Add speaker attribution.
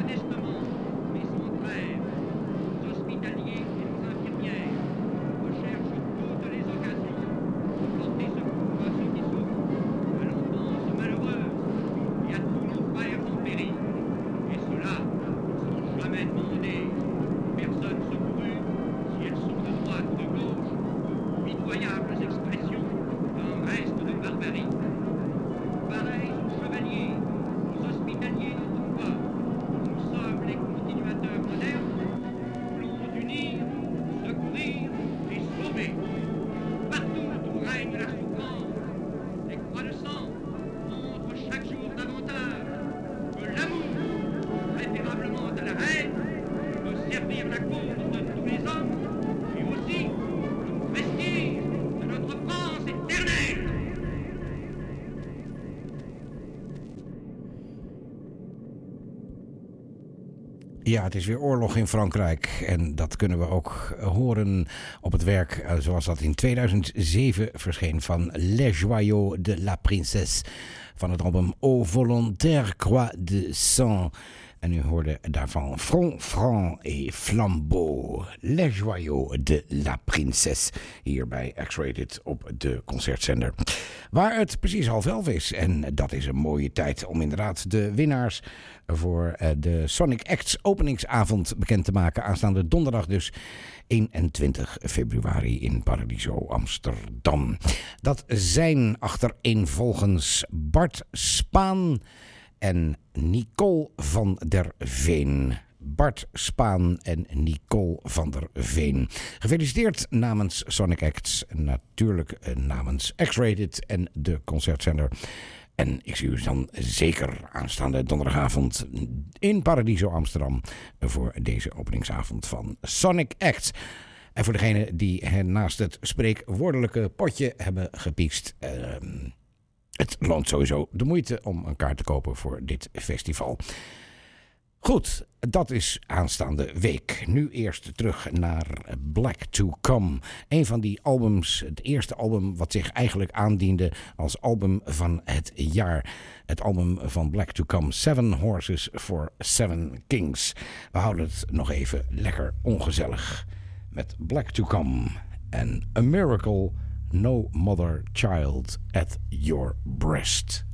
Speaker 1: modestement, mais sans trêve. Nos hospitaliers et nos infirmières recherchent toutes les occasions pour porter secours à ceux qui souffrent, à l'enfance malheureuse et à tous nos frères en péril. Et cela sans jamais demander aux personnes secourues si elles sont de droite ou de gauche, pitoyables expressions d'un reste de barbarie. Pareils aux chevaliers, aux hospitaliers de tout bas, nous sommes les continuateurs modernes, nous voulons unir, secourir et sauver. Partout où règne la souffrance, les croix de sang montrent chaque jour davantage que l'amour, préférablement à la haine, peut servir la cause de tous les hommes et aussi comme prestige de notre France éternelle.
Speaker 2: Ja, het is weer oorlog in Frankrijk en dat kunnen we ook horen op het werk zoals dat in 2007 verscheen van Les Joyaux de la Princesse van het album Au Volontaire Croix de Sang. En u hoorde daarvan Front, Franc et Flambeau. Les Joyaux de la Princesse. Hier bij X-Rated op de concertzender. Waar het precies 10:30 is. En dat is een mooie tijd om inderdaad de winnaars voor de Sonic Acts openingsavond bekend te maken. Aanstaande donderdag dus 21 februari in Paradiso Amsterdam. Dat zijn achtereenvolgens Bart Spaan en Nicole van der Veen. Bart Spaan en Nicole van der Veen. Gefeliciteerd namens Sonic Acts, natuurlijk namens X-Rated en de concertzender. En ik zie u dan zeker aanstaande donderdagavond in Paradiso Amsterdam voor deze openingsavond van Sonic Acts. En voor degenen die naast het spreekwoordelijke potje hebben gepiekst, het loont sowieso de moeite om een kaart te kopen voor dit festival. Goed, dat is aanstaande week. Nu eerst terug naar Black to Come. Een van die albums, het eerste album wat zich eigenlijk aandiende als album van het jaar. Het album van Black to Come, 7 Horses for 7 Kings. We houden het nog even lekker ongezellig met Black to Come en A Miracle, No Mother Child at Your Breast.